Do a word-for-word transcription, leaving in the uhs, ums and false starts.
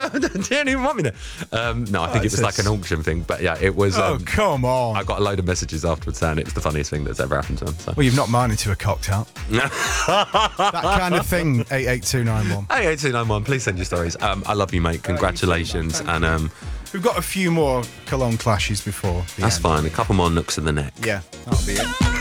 didn't even want me there. Um, no, I think Oh, it was like it's- an auction thing. But yeah, it was. Oh, Um, come on. I got a load of messages afterwards saying it was the funniest thing that's ever happened to him. So. Well, you've knocked mine into a cocktail. That kind of thing, eight eight two nine one. Hey, eight two nine one, please send your stories. Um, I love you, mate. Congratulations. And um, We've got a few more Cologne clashes before the that's end. fine. A couple more nooks in the neck. Yeah, that'll be it.